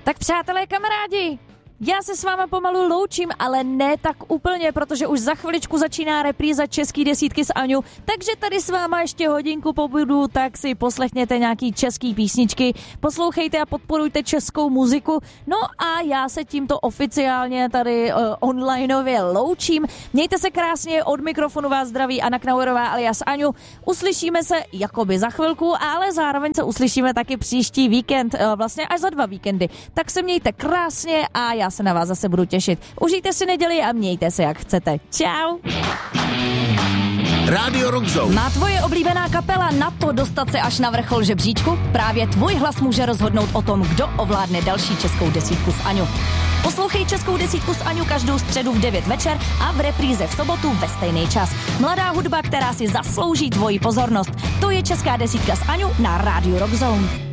Tak přátelé, kamarádi, já se s váma pomalu loučím, ale ne tak úplně, protože už za chviličku začíná repríza český desítky s Aňou, takže tady s váma ještě hodinku pobudu, tak si poslechněte nějaký český písničky, poslouchejte a podporujte českou muziku. No a já se tímto oficiálně tady onlineově loučím. Mějte se krásně, od mikrofonu vás zdraví Anna Knauerová alias Aňu. Uslyšíme se jakoby za chvilku, ale zároveň se uslyšíme taky příští víkend, vlastně až za 2 víkendy. Tak se mějte krásně a já se na vás zase budu těšit. Užijte si neděli a mějte se jak chcete. Čau. Rádio Rock Zone. Má tvoje oblíbená kapela na to dostat se až na vrchol žebříčku? Právě tvůj hlas může rozhodnout o tom, kdo ovládne další českou desítku s Aňou. Poslouchej českou desítku s Aňou každou středu v 9 večer a v repríze v sobotu ve stejný čas. Mladá hudba, která si zaslouží tvoji pozornost. To je česká desítka s Aňou na Rádiu Rock Zone.